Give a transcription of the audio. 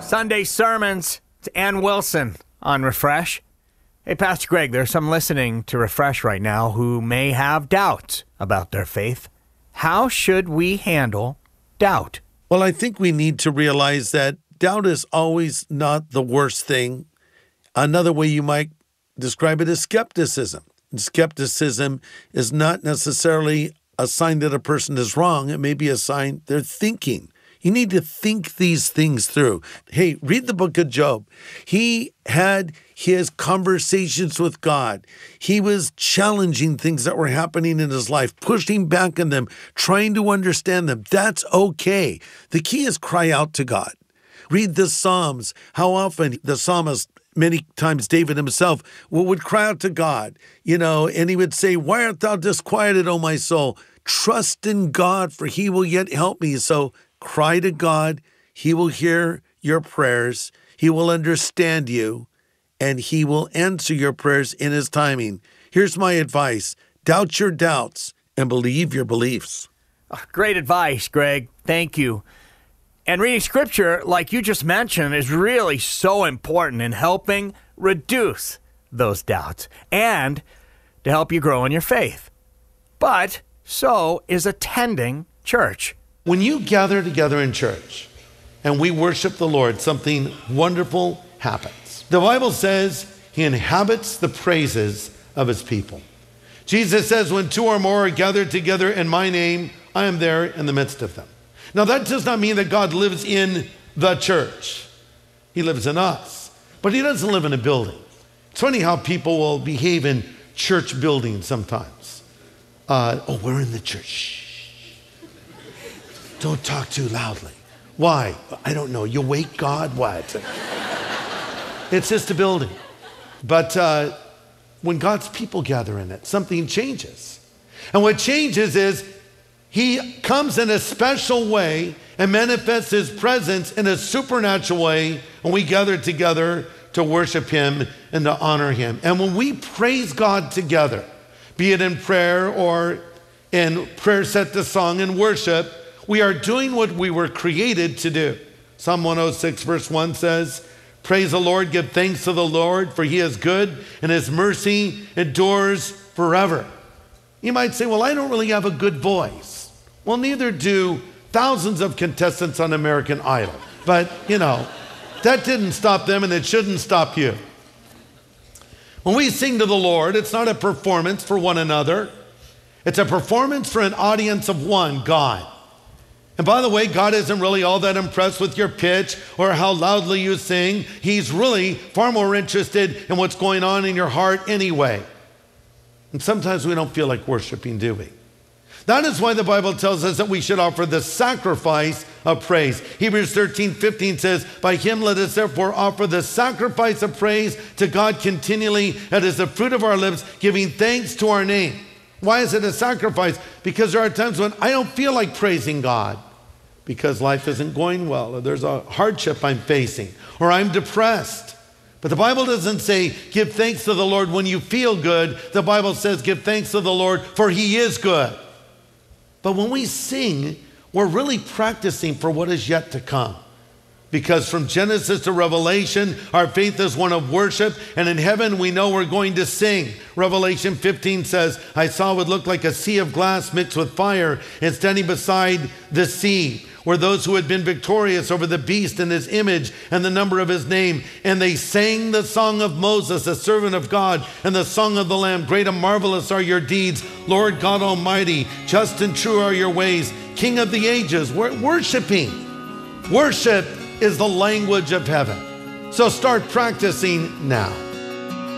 Sunday sermons. It's Ann Wilson on Refresh. Hey, Pastor Greg, there's some listening to Refresh right now who may have doubts about their faith. How should we handle doubt? Well, I think we need to realize that doubt is always not the worst thing. Another way you might describe it is skepticism. And skepticism is not necessarily a sign that a person is wrong. It may be a sign they're thinking. You need to think these things through. Hey, read the book of Job. He had his conversations with God. He was challenging things that were happening in his life, pushing back on them, trying to understand them. That's okay. The key is cry out to God. Read the Psalms. How often the psalmist, many times David himself, would cry out to God, and he would say, "Why art thou disquieted, O my soul? Trust in God, for he will yet help me." So cry to God. He will hear your prayers. He will understand you, and he will answer your prayers in his timing. Here's my advice. Doubt your doubts and believe your beliefs. Great advice, Greg. Thank you. And reading scripture, like you just mentioned, is really so important in helping reduce those doubts and to help you grow in your faith. But so is attending church. When you gather together in church and we worship the Lord, something wonderful happens. The Bible says he inhabits the praises of his people. Jesus says, when two or more are gathered together in my name, I am there in the midst of them. Now, that does not mean that God lives in the church. He lives in us, but he doesn't live in a building. It's funny how people will behave in church buildings sometimes. We're in the church. Don't talk too loudly. Why? I don't know. You wake God? What? It's just a building. But when God's people gather in it, something changes. And what changes is he comes in a special way and manifests his presence in a supernatural way when we gather together to worship him and to honor him. And when we praise God together, be it in prayer or in prayer set to song and worship, we are doing what we were created to do. Psalm 106 verse 1 says, praise the Lord, give thanks to the Lord, for he is good and his mercy endures forever. You might say, well, I don't really have a good voice. Well, neither do thousands of contestants on American Idol. But, that didn't stop them and it shouldn't stop you. When we sing to the Lord, it's not a performance for one another. It's a performance for an audience of one, God. And by the way, God isn't really all that impressed with your pitch or how loudly you sing. He's really far more interested in what's going on in your heart anyway. And sometimes we don't feel like worshiping, do we? That is why the Bible tells us that we should offer the sacrifice of praise. Hebrews 13:15 says, by him let us therefore offer the sacrifice of praise to God continually. That is the fruit of our lips, giving thanks to our name. Why is it a sacrifice? Because there are times when I don't feel like praising God because life isn't going well, or there's a hardship I'm facing, or I'm depressed. But the Bible doesn't say give thanks to the Lord when you feel good. The Bible says give thanks to the Lord for he is good. But when we sing, we're really practicing for what is yet to come. Because from Genesis to Revelation, our faith is one of worship. And in heaven, we know we're going to sing. Revelation 15 says, I saw what looked like a sea of glass mixed with fire, and standing beside the sea were those who had been victorious over the beast and his image and the number of his name. And they sang the song of Moses, the servant of God, and the song of the Lamb. Great and marvelous are your deeds, Lord God Almighty. Just and true are your ways, King of the ages. We're worshiping. Worship is the language of heaven. So start practicing now.